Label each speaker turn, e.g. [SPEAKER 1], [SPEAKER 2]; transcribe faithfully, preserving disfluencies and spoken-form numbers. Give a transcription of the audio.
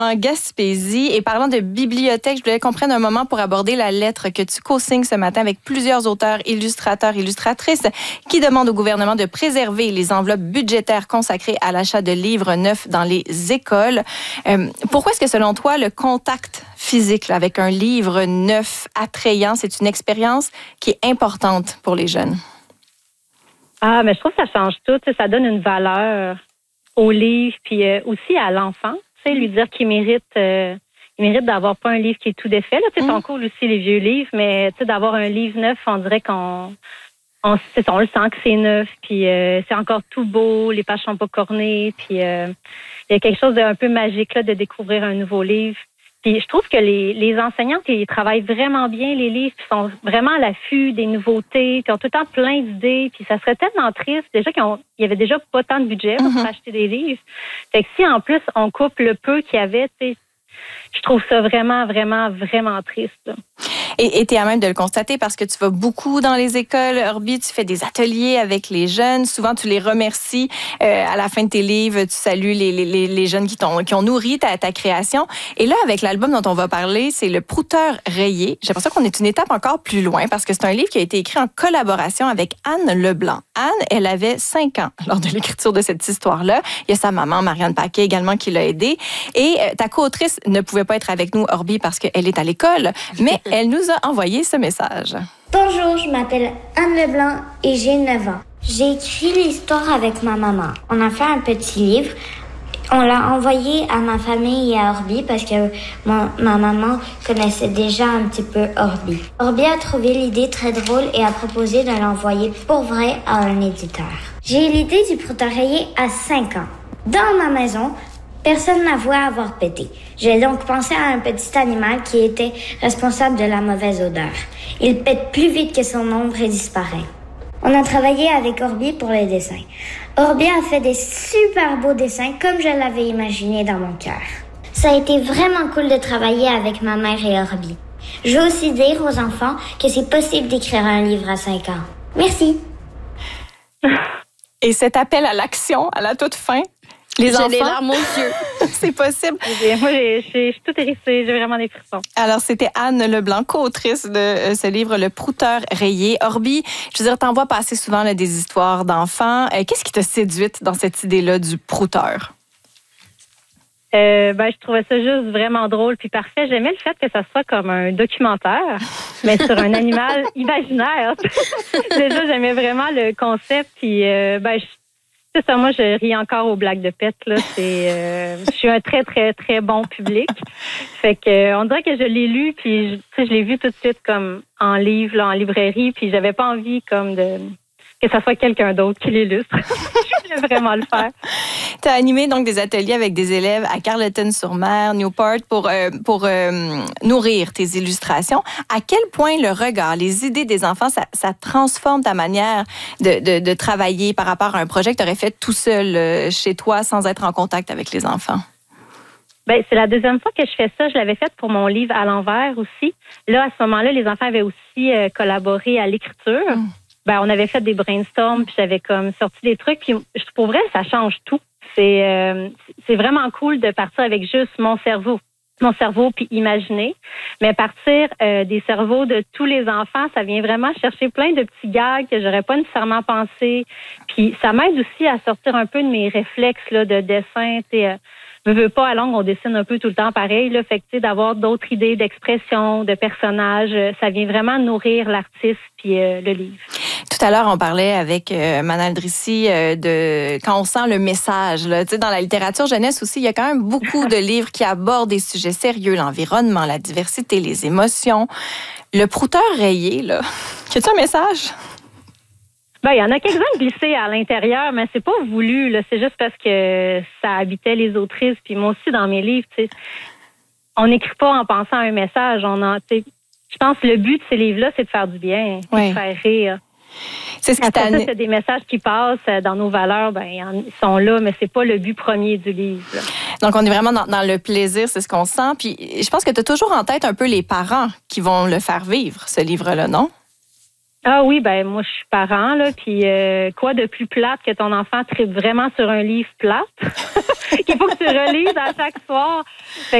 [SPEAKER 1] En Gaspésie. Et parlant de bibliothèque, je voulais qu'on prenne un moment pour aborder la lettre que tu co-signes ce matin avec plusieurs auteurs, illustrateurs, illustratrices qui demandent au gouvernement de préserver les enveloppes budgétaires consacrées à l'achat de livres neufs dans les écoles. Euh, pourquoi est-ce que, selon toi, le contact physique là, avec un livre neuf, attrayant, c'est une expérience qui est importante pour les jeunes?
[SPEAKER 2] Ah, mais je trouve que ça change tout. Ça donne une valeur au livre, puis euh, aussi à l'enfant. Tu sais, lui dire qu'il mérite, euh, il mérite d'avoir pas un livre qui est tout défait. Là, tu sais,
[SPEAKER 1] mm.
[SPEAKER 2] sont cool aussi les vieux livres, mais tu sais, d'avoir un livre neuf, on dirait qu'on, on, on le sent que c'est neuf, puis euh, c'est encore tout beau, les pages sont pas cornées, puis euh, il y a quelque chose d'un peu magique là de découvrir un nouveau livre. Puis je trouve que les, les enseignantes, ils travaillent vraiment bien les livres, puis sont vraiment à l'affût des nouveautés, puis ont tout le temps plein d'idées, puis ça serait tellement triste. Déjà qu'il y avait déjà pas tant de budget pour mm-hmm. acheter des livres. Fait que si en plus on coupe le peu qu'il y avait, tu sais, je trouve ça vraiment, vraiment, vraiment triste. Là.
[SPEAKER 1] Et tu es à même de le constater parce que tu vas beaucoup dans les écoles, Herbie, tu fais des ateliers avec les jeunes. Souvent, tu les remercies euh, à la fin de tes livres. Tu salues les, les, les jeunes qui, t'ont, qui ont nourri ta, ta création. Et là, avec l'album dont on va parler, c'est Le Prouteur rayé. J'ai l'impression qu'on est une étape encore plus loin parce que c'est un livre qui a été écrit en collaboration avec Anne Leblanc. Anne, elle avait cinq ans lors de l'écriture de cette histoire-là. Il y a sa maman, Marianne Paquet, également, qui l'a aidée. Et euh, ta co-autrice ne pouvait pas être avec nous, Herbie, parce qu'elle est à l'école, mais elle nous a envoyé ce message.
[SPEAKER 3] Bonjour, je m'appelle Anne Leblanc et j'ai neuf ans. J'ai écrit l'histoire avec ma maman. On a fait un petit livre. On l'a envoyé à ma famille et à Herbie parce que mon, ma maman connaissait déjà un petit peu Herbie. Herbie a trouvé l'idée très drôle et a proposé de l'envoyer pour vrai à un éditeur. J'ai eu l'idée du Prouteur rayé à cinq ans. Dans ma maison, personne n'avouait avoir pété. J'ai donc pensé à un petit animal qui était responsable de la mauvaise odeur. Il pète plus vite que son ombre et disparaît. On a travaillé avec Herbie pour les dessins. Herbie a fait des super beaux dessins comme je l'avais imaginé dans mon cœur. Ça a été vraiment cool de travailler avec ma mère et Herbie. Je veux aussi dire aux enfants que c'est possible d'écrire un livre à cinq ans. Merci.
[SPEAKER 1] Et cet appel à l'action à la toute fin, les
[SPEAKER 4] J'ai
[SPEAKER 1] enfants,
[SPEAKER 4] les larmes aux yeux.
[SPEAKER 1] c'est possible.
[SPEAKER 2] Moi, je suis toute hérissée, j'ai vraiment des frissons.
[SPEAKER 1] Alors, c'était Anne Leblanc, co-autrice de euh, ce livre, Le Prouteur rayé. Herbie, je veux dire, t'en vois passer souvent là, des histoires d'enfants. Euh, qu'est-ce qui t'a séduite dans cette idée-là du prouteur?
[SPEAKER 2] Euh, ben, je trouvais ça juste vraiment drôle puis parfait. J'aimais le fait que ça soit comme un documentaire, mais sur un animal imaginaire. Déjà, j'aimais vraiment le concept. Puis, euh, ben, je C'est ça, moi, je ris encore aux blagues de pète, là. C'est, euh, je suis un très, très, très bon public. Fait que, euh, on dirait que je l'ai lu, puis, tu sais, je l'ai vu tout de suite comme en livre, là, en librairie, puis j'avais pas envie, comme, de que ça soit quelqu'un d'autre qui l'illustre. Je voulais vraiment le faire.
[SPEAKER 1] Tu as animé donc des ateliers avec des élèves à Carleton-sur-Mer, Newport, pour, euh, pour euh, nourrir tes illustrations. À quel point le regard, les idées des enfants, ça, ça transforme ta manière de, de, de travailler par rapport à un projet que tu aurais fait tout seul euh, chez toi sans être en contact avec les enfants?
[SPEAKER 2] Ben, c'est la deuxième fois que je fais ça. Je l'avais fait pour mon livre à l'envers aussi. Là, à ce moment-là, les enfants avaient aussi euh, collaboré à l'écriture. Mm. Ben, on avait fait des brainstorms, puis j'avais comme sorti des trucs. Puis pour vrai, ça change tout. C'est, euh, c'est vraiment cool de partir avec juste mon cerveau. Mon cerveau, puis imaginer. Mais partir euh, des cerveaux de tous les enfants, ça vient vraiment chercher plein de petits gags que j'aurais pas nécessairement pensé. Puis ça m'aide aussi à sortir un peu de mes réflexes là, de dessin. Tu sais, euh, je veux pas, à longue, on dessine un peu tout le temps pareil. Là, fait que, tu sais, d'avoir d'autres idées d'expression, de personnages, ça vient vraiment nourrir l'artiste puis euh, le livre.
[SPEAKER 1] Tout à l'heure, on parlait avec euh, Manal Drissi euh, de quand on sent le message. Là. Tu sais, dans la littérature jeunesse aussi, il y a quand même beaucoup de livres qui abordent des sujets sérieux, l'environnement, la diversité, les émotions. Le Prouteur rayé, là, y a-t-il un message?
[SPEAKER 2] Ben, il y en a quelques-uns glissés à l'intérieur, mais c'est pas voulu. Là. C'est juste parce que ça habitait les autrices, puis moi aussi dans mes livres. Tu sais, on n'écrit pas en pensant à un message. On a, tu sais, je pense que le but de ces livres-là, c'est de faire du bien,
[SPEAKER 1] oui.
[SPEAKER 2] de faire rire.
[SPEAKER 1] C'est ce qui
[SPEAKER 2] Après ça, c'est des messages qui passent dans nos valeurs, ben ils sont là, mais c'est pas le but premier du livre. Là.
[SPEAKER 1] Donc, on est vraiment dans, dans le plaisir, c'est ce qu'on sent. Puis, je pense que tu as toujours en tête un peu les parents qui vont le faire vivre, ce livre-là, non?
[SPEAKER 2] Ah oui, ben moi je suis parent là, puis euh, quoi de plus plate que ton enfant tripe vraiment sur un livre plate qu'il faut que tu relises à chaque soir. Fait